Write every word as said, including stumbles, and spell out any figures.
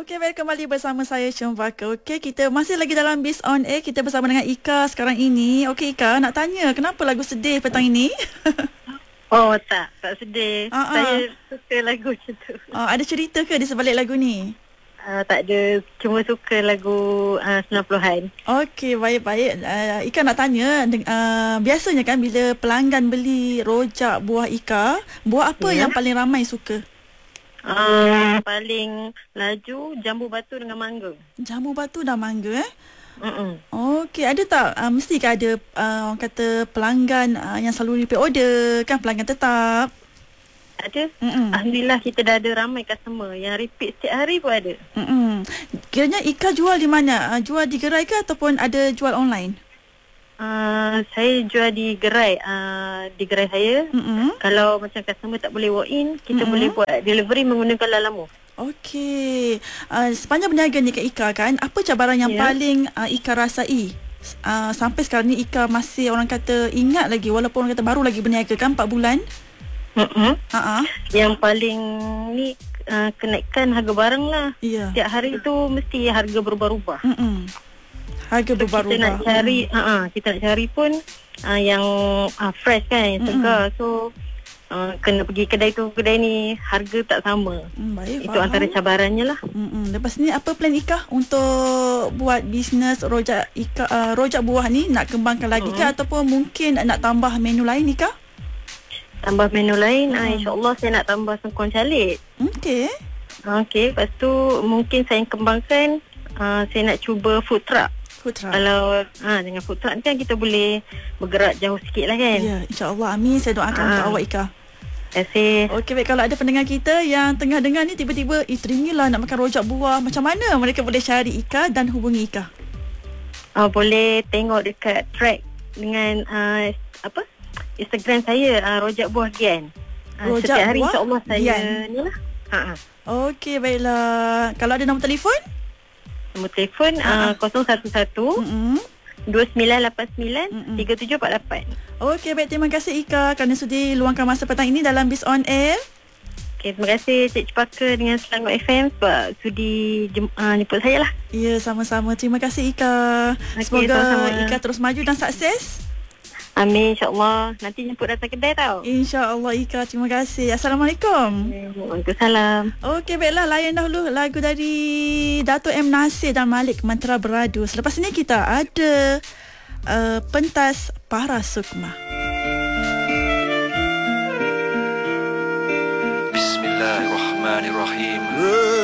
Okey, baik, kembali bersama saya Cempaka. Okey, kita masih lagi dalam Biz On Air. Kita bersama dengan Ika sekarang ini. Okey Ika, nak tanya kenapa lagu sedih petang ini? Oh tak, tak sedih. Uh-uh. Saya suka lagu macam tu. Uh, ada cerita ke di sebalik lagu ni? Uh, tak ada, cuma suka lagu uh, sembilan puluhan. Okey, baik-baik. Uh, Ika nak tanya, uh, biasanya kan bila pelanggan beli rojak buah Ika, buah apa Ya. yang paling ramai suka? Uh, paling laju jambu batu dengan mangga. Jambu batu dan mangga eh? Mm-mm. Okey, ada tak? Uh, mesti kan ada uh, orang kata pelanggan uh, yang selalu repeat order, kan pelanggan tetap? Ada. Mm-mm. Alhamdulillah kita dah ada ramai customer yang repeat setiap hari pun ada. Mm-mm. Kiranya Ika jual di mana? Uh, jual di gerai ke ataupun ada jual online? Uh, saya jual di gerai, uh, di gerai saya. Mm-mm. Kalau macam customer tak boleh walk in, kita Mm-mm. boleh buat delivery menggunakan Lalamove. Okey. Uh, sepanjang berniaga ni Kak Ika kan, apa cabaran yang Ya. paling uh, Ika rasai? Uh, sampai sekarang ni Ika masih orang kata ingat lagi walaupun orang kata baru lagi berniaga kan empat bulan. Mm-mm. Ha-ha. Yang paling ni uh, kenaikan harga barang lah. Ya. Setiap hari tu mesti harga berubah-ubah. Mm-mm. Harga So, berubah-ubah. kita nak cari, Mm. uh-uh, kita nak cari pun uh, yang uh, fresh kan, yang segar. So uh, kena pergi kedai tu, kedai ni harga tak sama. Mm, baik, Itu faham. antara cabarannya lah. Mm-mm. Lepas ni apa plan Ika untuk buat bisnes rojak Ika, uh, rojak buah ni, nak kembangkan lagi ke Mm-hmm. ataupun mungkin nak tambah menu lain Ika? Tambah menu lain, Hmm. uh, insyaAllah saya nak tambah sengkuang calit. Okey. Okey, lepas tu mungkin saya kembangkan, uh, saya nak cuba food truck. Food truck. Kalau ha, dengan food truck ni kan kita boleh bergerak jauh sikit lah kan. Ya, insya-Allah. Amin. Saya doakan Ah. untuk awak Ika. Terima kasih. Okey, baik, kalau ada pendengar kita yang tengah dengar ni tiba-tiba eh teringin nak makan rojak buah, macam mana mereka boleh cari Ika dan hubungi Ika? Uh, boleh tengok dekat track dengan uh, apa Instagram saya, uh, Rojak Buah Gian. Uh, Rojak setiap hari Buah insyaAllah saya Gian. ni lah. Ha-ha. Okey, baiklah. Kalau ada nombor telefon? Nombor telefon uh, kosong satu satu Mm-mm. dua sembilan lapan sembilan Mm-mm. tiga tujuh empat lapan. Okey, baik. Terima kasih Ika kerana sudi luangkan masa petang ini dalam Biz On Air. Okay, terima kasih Cik Cepaka dengan Selangor F M sebab sudi jem, uh, jemput saya lah. Ya, sama-sama. Terima kasih Ika. Okey, Semoga sama-sama. Ika terus maju dan sukses. Amin, insyaAllah. Nanti jemput datang kedai tau. InsyaAllah Ika. Terima kasih. Assalamualaikum. Waalaikumsalam. Okey, baiklah, layan dahulu lagu dari Dato' M. Nasir dan Malik, Mentera Beradu. Selepas ini kita ada uh, pentas Para Sukma. Bismillahirrahmanirrahim.